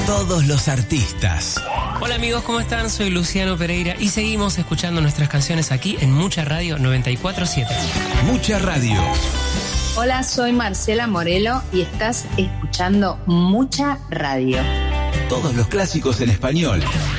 Todos los artistas. Hola amigos, ¿cómo están? Soy Luciano Pereira y seguimos escuchando nuestras canciones aquí en Mucha Radio 94.7. Mucha Radio. Hola, soy Marcela Morelo y estás escuchando Mucha Radio. Todos los clásicos en español.